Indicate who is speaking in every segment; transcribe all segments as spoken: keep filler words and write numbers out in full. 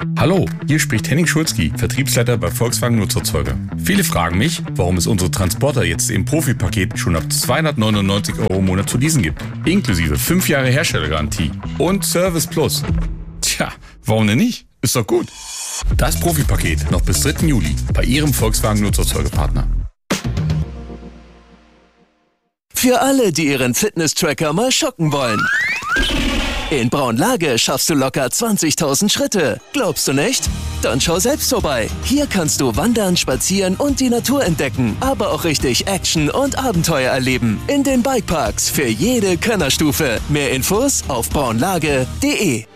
Speaker 1: Hallo, hier spricht Henning Schulzki, Vertriebsleiter bei Volkswagen Nutzerzeuger. Viele fragen mich, warum es unsere Transporter jetzt im Profi-Paket schon ab zweihundertneunundneunzig Euro im Monat zu leasen gibt. Inklusive fünf Jahre Herstellergarantie und Service Plus. Tja, warum denn nicht? Ist doch gut. Das Profi-Paket noch bis dritten Juli bei Ihrem Volkswagen Nutzerzeugerpartner.
Speaker 2: Für alle, die ihren Fitness-Tracker mal schocken wollen. In Braunlage schaffst du locker zwanzigtausend Schritte. Glaubst du nicht? Dann schau selbst vorbei. Hier kannst du wandern, spazieren und die Natur entdecken, aber auch richtig Action und Abenteuer erleben. In den Bikeparks für jede Könnerstufe. Mehr Infos auf braunlage punkt de.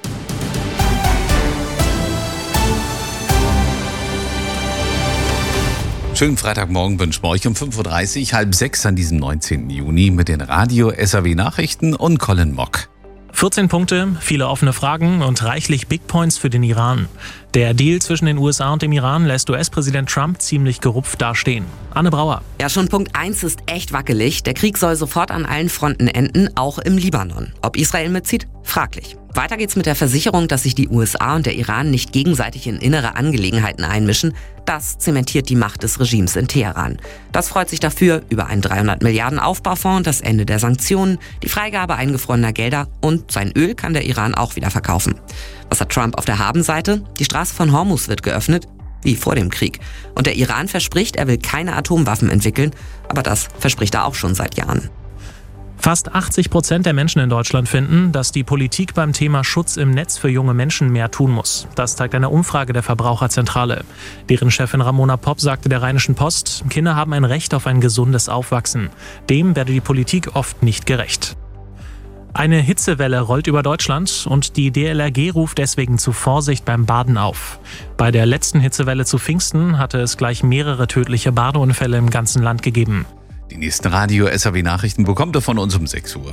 Speaker 3: Schönen Freitagmorgen wünschen wir euch um fünf Uhr dreißig, halb sechs an diesem neunzehnten Juni mit den Radio-S R W-Nachrichten und Colin Mock.
Speaker 4: vierzehn Punkte, viele offene Fragen und reichlich Big Points für den Iran. Der Deal zwischen den U S A und dem Iran lässt U S-Präsident Trump ziemlich gerupft dastehen. Anne Brauer.
Speaker 5: Ja, schon Punkt eins ist echt wackelig. Der Krieg soll sofort an allen Fronten enden, auch im Libanon. Ob Israel mitzieht? Fraglich. Weiter geht's mit der Versicherung, dass sich die U S A und der Iran nicht gegenseitig in innere Angelegenheiten einmischen. Das zementiert die Macht des Regimes in Teheran. Das freut sich dafür über einen dreihundert Milliarden Aufbaufonds, das Ende der Sanktionen, die Freigabe eingefrorener Gelder und sein Öl kann der Iran auch wieder verkaufen. Was hat Trump auf der Habenseite? Die Straße von Hormuz wird geöffnet, wie vor dem Krieg. Und der Iran verspricht, er will keine Atomwaffen entwickeln, aber das verspricht er auch schon seit Jahren.
Speaker 4: Fast achtzig Prozent der Menschen in Deutschland finden, dass die Politik beim Thema Schutz im Netz für junge Menschen mehr tun muss. Das zeigt eine Umfrage der Verbraucherzentrale. Deren Chefin Ramona Popp sagte der Rheinischen Post, Kinder haben ein Recht auf ein gesundes Aufwachsen. Dem werde die Politik oft nicht gerecht. Eine Hitzewelle rollt über Deutschland und die D L R G ruft deswegen zu Vorsicht beim Baden auf. Bei der letzten Hitzewelle zu Pfingsten hatte es gleich mehrere tödliche Badeunfälle im ganzen Land gegeben.
Speaker 3: Die nächsten Radio-S R W-Nachrichten bekommt ihr von uns um sechs Uhr.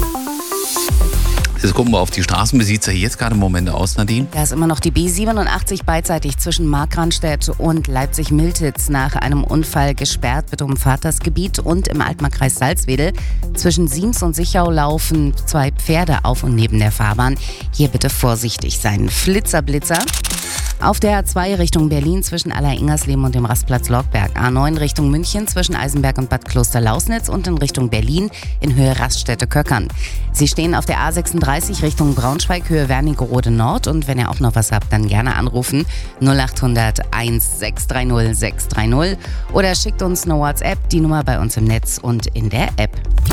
Speaker 3: Jetzt gucken wir auf die Straßen. Wie sieht es jetzt gerade im Moment aus, Nadine?
Speaker 6: Da ist immer noch die B siebenundachtzig beidseitig zwischen Markranstädt und Leipzig-Miltitz nach einem Unfall gesperrt, wird umfahrt das Gebiet und im Altmarkkreis Salzwedel. Zwischen Siems und Sichau laufen zwei Pferde auf und neben der Fahrbahn. Hier bitte vorsichtig sein. Flitzer, Blitzer. Auf der A zwei Richtung Berlin zwischen Aller-Ingersleben und dem Rastplatz Lorgberg. A neun Richtung München zwischen Eisenberg und Bad Kloster-Lausnitz und in Richtung Berlin in Höhe Raststätte-Köckern. Sie stehen auf der A sechsunddreißig Richtung Braunschweig, Höhe Wernigerode Nord. Und wenn ihr auch noch was habt, dann gerne anrufen null acht hundert eins sechs drei null sechs drei null oder schickt uns eine WhatsApp, die Nummer bei uns im Netz und in der App.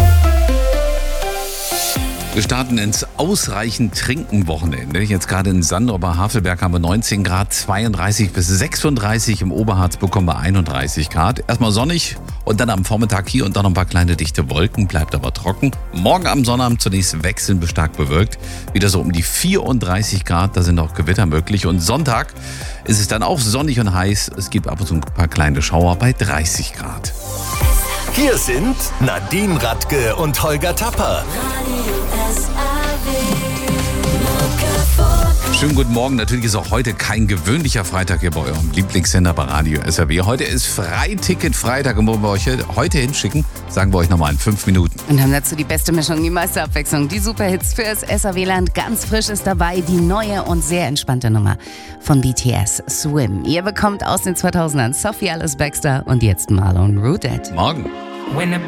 Speaker 3: Wir starten ins ausreichend Trinken-Wochenende. Jetzt gerade in Sandra bei Havelberg haben wir neunzehn Grad, zweiunddreißig bis sechsunddreißig. Im Oberharz bekommen wir einunddreißig Grad. Erstmal sonnig und dann am Vormittag hier und da noch ein paar kleine dichte Wolken, bleibt aber trocken. Morgen am Sonnabend zunächst wechselnd bis stark bewölkt. Wieder so um die vierunddreißig Grad, da sind auch Gewitter möglich. Und Sonntag ist es dann auch sonnig und heiß. Es gibt ab und zu ein paar kleine Schauer bei dreißig Grad.
Speaker 7: Hier sind Nadine Radke und Holger Tapper.
Speaker 3: Schönen guten Morgen. Natürlich ist auch heute kein gewöhnlicher Freitag hier bei eurem Lieblingssender bei Radio S R W. Heute ist Freiticket-Freitag und wo wir euch heute hinschicken, sagen wir euch nochmal in fünf Minuten.
Speaker 6: Und haben dazu die beste Mischung, die meiste Abwechslung, die Superhits fürs S R W-Land. Ganz frisch ist dabei die neue und sehr entspannte Nummer von B T S, Swim. Ihr bekommt aus den zweitausendern Sophie Alice Baxter und jetzt Marlon Rudet.
Speaker 3: Morgen.